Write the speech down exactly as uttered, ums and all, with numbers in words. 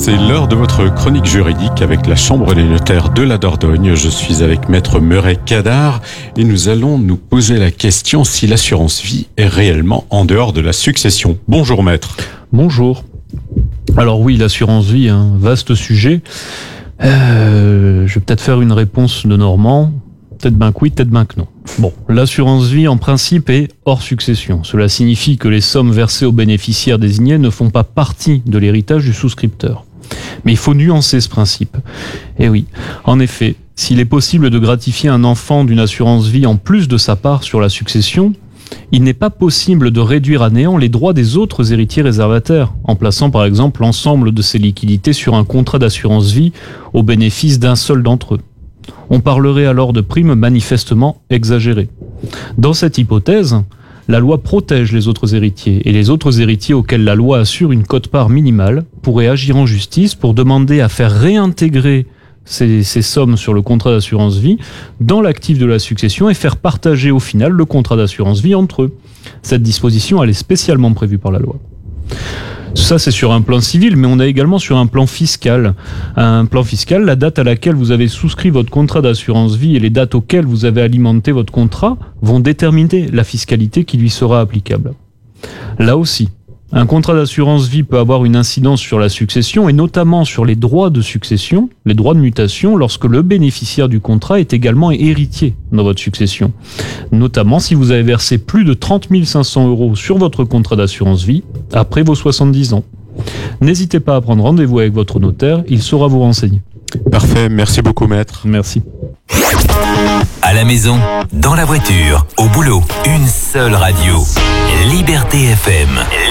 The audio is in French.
C'est l'heure de votre chronique juridique avec la Chambre des notaires de la Dordogne. Je suis avec Maître Meuret Cadar et nous allons nous poser la question si l'assurance vie est réellement en dehors de la succession. Bonjour Maître. Bonjour. Alors oui, l'assurance vie, un vaste sujet. Euh, je vais peut-être faire une réponse de Normand. Peut-être ben que oui, peut-être ben que non. Bon, l'assurance vie en principe est hors succession. Cela signifie que les sommes versées aux bénéficiaires désignés ne font pas partie de l'héritage du souscripteur. Mais il faut nuancer ce principe. Et oui, en effet, s'il est possible de gratifier un enfant d'une assurance vie en plus de sa part sur la succession, il n'est pas possible de réduire à néant les droits des autres héritiers réservataires, en plaçant par exemple l'ensemble de ces liquidités sur un contrat d'assurance vie au bénéfice d'un seul d'entre eux. On parlerait alors de primes manifestement exagérées. Dans cette hypothèse, la loi protège les autres héritiers, et les autres héritiers auxquels la loi assure une quote-part minimale pourraient agir en justice pour demander à faire réintégrer ces, ces sommes sur le contrat d'assurance vie dans l'actif de la succession et faire partager au final le contrat d'assurance vie entre eux. Cette disposition, elle est spécialement prévue par la loi. Ça, c'est sur un plan civil, mais on a également sur un plan fiscal. Un plan fiscal, la date à laquelle vous avez souscrit votre contrat d'assurance vie et les dates auxquelles vous avez alimenté votre contrat vont déterminer la fiscalité qui lui sera applicable. Là aussi, un contrat d'assurance vie peut avoir une incidence sur la succession et notamment sur les droits de succession, les droits de mutation, lorsque le bénéficiaire du contrat est également héritier dans votre succession. Notamment si vous avez versé plus de trente mille cinq cents euros sur votre contrat d'assurance vie après vos soixante-dix ans. N'hésitez pas à prendre rendez-vous avec votre notaire, il saura vous renseigner. Parfait, merci beaucoup Maître. Merci. À la maison, dans la voiture, au boulot, une seule radio. Liberté F M.